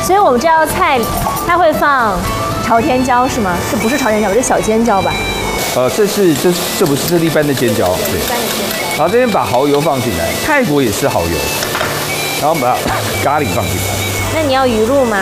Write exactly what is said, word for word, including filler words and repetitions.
所以我们这道菜它会放朝天椒是吗？这不是朝天椒，这是小尖椒吧？ 呃，这是这这不是这是一般的尖椒，对。 一般的尖椒。 然后这边把蚝油放进来，泰国也是蚝油，然后把咖喱放进来。 那你要鱼露吗？